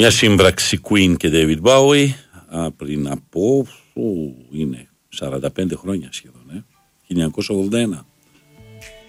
Μια σύμπραξη Queen και David Bowie πριν από είναι 45 χρόνια σχεδόν, 1981.